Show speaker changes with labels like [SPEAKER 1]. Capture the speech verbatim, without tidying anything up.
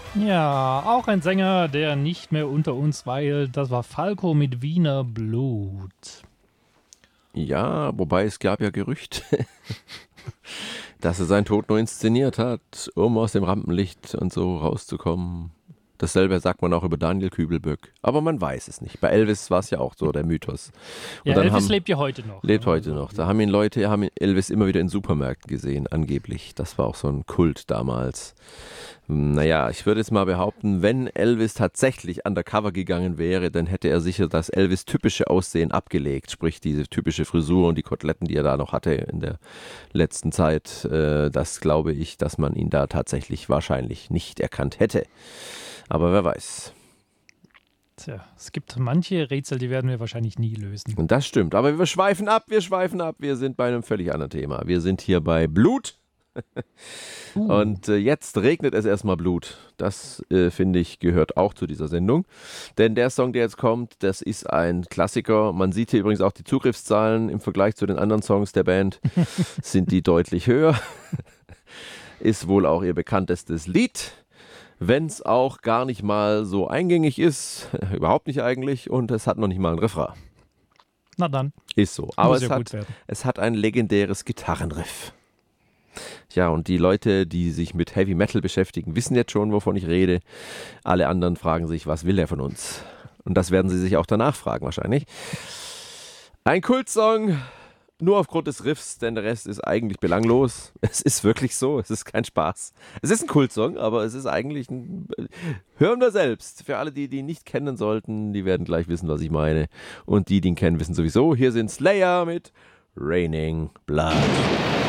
[SPEAKER 1] Ja, auch ein Sänger, der nicht mehr unter uns weilt. Das war Falco mit Wiener Blut.
[SPEAKER 2] Ja, wobei es gab ja Gerüchte, dass er seinen Tod nur inszeniert hat, um aus dem Rampenlicht und so rauszukommen. Dasselbe sagt man auch über Daniel Kübelböck. Aber man weiß es nicht. Bei Elvis war es ja auch so, der Mythos. Und
[SPEAKER 1] Ja,
[SPEAKER 2] dann
[SPEAKER 1] Elvis
[SPEAKER 2] haben,
[SPEAKER 1] lebt ja heute noch.
[SPEAKER 2] lebt
[SPEAKER 1] ne?
[SPEAKER 2] heute
[SPEAKER 1] Also,
[SPEAKER 2] noch. Da haben ihn Leute, haben ihn Elvis immer wieder in Supermärkten gesehen, angeblich. Das war auch so ein Kult damals. Naja, ich würde jetzt mal behaupten, wenn Elvis tatsächlich undercover gegangen wäre, dann hätte er sicher das Elvis-typische Aussehen abgelegt. Sprich, diese typische Frisur und die Koteletten, die er da noch hatte in der letzten Zeit. Äh, das glaube ich, dass man ihn da tatsächlich wahrscheinlich nicht erkannt hätte. Aber wer weiß.
[SPEAKER 1] Tja, es gibt manche Rätsel, die werden wir wahrscheinlich nie lösen.
[SPEAKER 2] Und das stimmt. Aber wir schweifen ab, wir schweifen ab. Wir sind bei einem völlig anderen Thema. Wir sind hier bei Blut.
[SPEAKER 1] Uh,
[SPEAKER 2] Und äh, jetzt regnet es erstmal Blut. Das, äh, finde ich, gehört auch zu dieser Sendung. Denn der Song, der jetzt kommt, das ist ein Klassiker. Man sieht hier übrigens auch die Zugriffszahlen im Vergleich zu den anderen Songs der Band. Sind die deutlich höher. Ist wohl auch ihr bekanntestes Lied. Wenn es auch gar nicht mal so eingängig ist. Überhaupt nicht eigentlich. Und es hat noch nicht mal ein Refrain.
[SPEAKER 1] na dann,
[SPEAKER 2] Ist so. Aber
[SPEAKER 1] muss
[SPEAKER 2] es
[SPEAKER 1] ja gut
[SPEAKER 2] hat,
[SPEAKER 1] werden.
[SPEAKER 2] es hat ein legendäres Gitarrenriff. Ja, und die Leute, die sich mit Heavy Metal beschäftigen, wissen jetzt schon, wovon ich rede. Alle anderen fragen sich, was will er von uns? Und das werden sie sich auch danach fragen wahrscheinlich. Ein Kultsong, nur aufgrund des Riffs, denn der Rest ist eigentlich belanglos. Es ist wirklich so, es ist kein Spaß. Es ist ein Kultsong, aber es ist eigentlich ein... Hören wir selbst. Für alle, die die nicht kennen sollten, die werden gleich wissen, was ich meine. Und die, die ihn kennen, wissen sowieso. Hier sind Slayer mit Raining Blood.